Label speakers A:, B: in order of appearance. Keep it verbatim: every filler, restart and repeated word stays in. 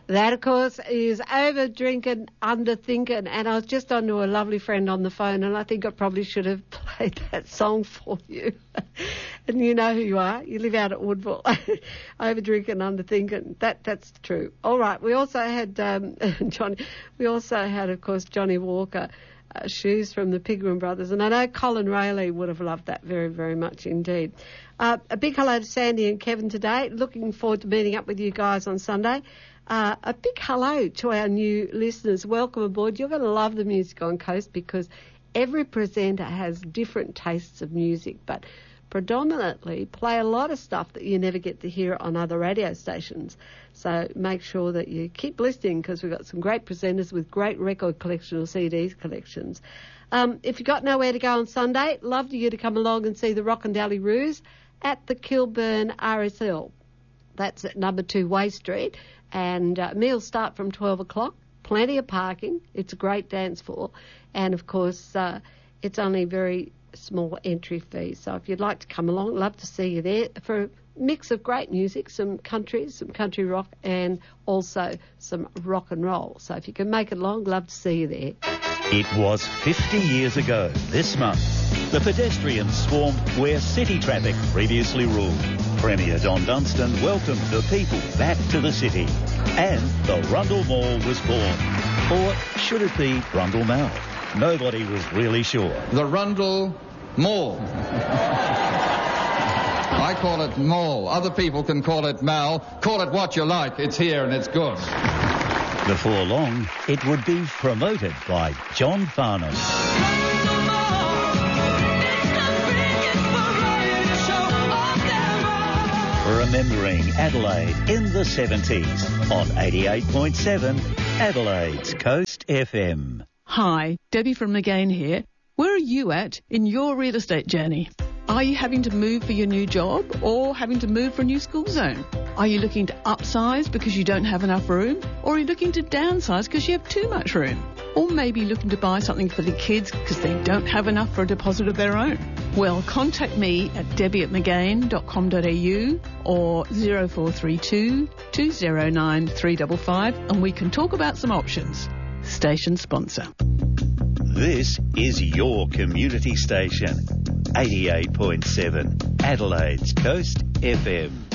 A: That, of course, is Over Drinking, Under Thinking. And I was just on to a lovely friend on the phone, and I think I probably should have played that song for you. And you know who you are. You live out at Woodville. Over Drinking, Under Thinking. That, that's true. All right. We also had, um, Johnny, we also had, of course, Johnny Walker, uh, Shoes from the Pigram Brothers. And I know Colin Rayleigh would have loved that very, very much indeed. Uh, a big hello to Sandy and Kevin today. Looking forward to meeting up with you guys on Sunday. Uh, a big hello to our new listeners. Welcome aboard. You're going to love the Music on Coast because every presenter has different tastes of music, but predominantly play a lot of stuff that you never get to hear on other radio stations. So make sure that you keep listening because we've got some great presenters with great record collection or C Ds collections. Um, if you've got nowhere to go on Sunday, love you to come along and see the Rockandally Roos at the Kilburn R S L. That's at number two Way Street. And uh, meals start from twelve o'clock. Plenty of parking. It's a great dance floor. And, of course, uh, it's only very small entry fee. So if you'd like to come along, love to see you there for a mix of great music, some country, some country rock, and also some rock and roll. So if you can make it along, love to see you there.
B: It was fifty years ago this month. The pedestrians swarmed where city traffic previously ruled. Premier Don Dunstan welcomed the people back to the city. And the Rundle Mall was born. Or should it be Rundle Mall? Nobody was really sure.
C: The Rundle Mall. I call it Mall. Other people can call it Mal. Call it what you like. It's here and it's good.
B: Before long, it would be promoted by John Farnham. Remembering Adelaide in the seventies on eighty-eight point seven Adelaide's Coast F M.
D: Hi, Debbie from McGain here. Where are you at in your real estate journey? Are you having to move for your new job or having to move for a new school zone? Are you looking to upsize because you don't have enough room? Or are you looking to downsize because you have too much room? Or maybe looking to buy something for the kids because they don't have enough for a deposit of their own? Well, contact me at debbie at mcgain dot com dot a u or zero four three two, two zero nine, three five five and we can talk about some options. Station sponsor.
B: This is your community station, eighty-eight point seven Adelaide's Coast F M.